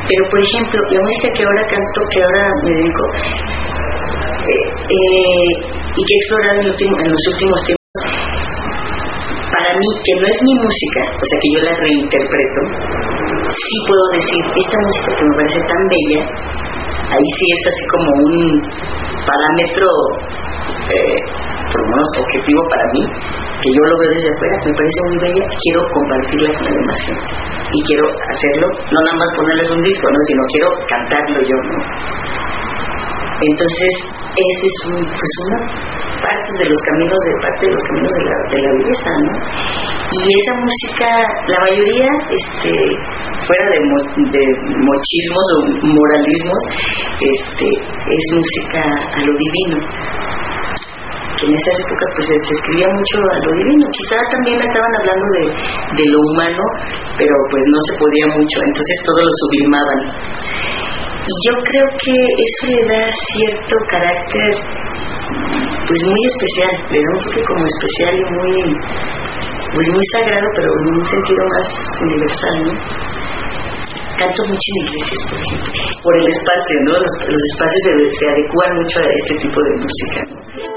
Pero por ejemplo, la música que ahora canto, que ahora me dedico, y que he explorado en los últimos tiempos, para mí, que no es mi música, o sea que yo la reinterpreto, sí puedo decir, esta música que me parece tan bella, ahí sí es así como un parámetro, por lo menos objetivo para mí, que yo lo veo desde afuera, me parece muy bella, quiero compartirla con la demás gente. Y quiero hacerlo, no nada más ponerles un disco, ¿no? Sino quiero cantarlo yo, ¿no? Entonces, ese es una parte de los caminos de la belleza, ¿no? Y esa música, la mayoría, fuera de mochismos o moralismos, es música a lo divino. Que en esas épocas pues se escribía mucho a lo divino, quizá también estaban hablando de lo humano, pero pues no se podía mucho, entonces todo lo sublimaban. Y yo creo que eso le da cierto carácter pues muy especial, le da un toque como especial y muy sagrado, pero en un sentido más universal, ¿no? Canto mucho en iglesias, por ejemplo, por el espacio, ¿no? Los espacios se adecuan mucho a este tipo de música.